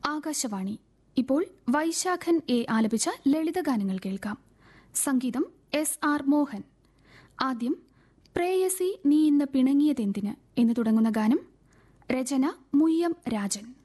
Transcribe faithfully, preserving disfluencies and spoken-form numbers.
ആകാശവാണി. ഇപ്പോൾ വൈശാഖൻ എ ആലപിച്ച ലളിതഗാനങ്ങൾ കേൾക്കാം. സംഗീതം എസ് ആർ മോഹൻ. ആദ്യം പ്രേയസി നീ ഇന്ന് പിണങ്ങിയതെന്തിന് എന്ന് തുടങ്ങുന്ന ഗാനം. രചന മുയ്യം രാജൻ.